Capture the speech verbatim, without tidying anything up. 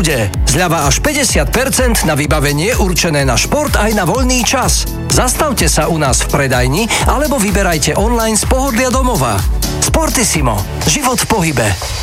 bude. Zľava až päťdesiat percent na vybavenie určené na šport aj na voľný čas. Zastavte sa u nás v predajni alebo vyberajte online z pohodlia domova. Sportissimo. Život v pohybe.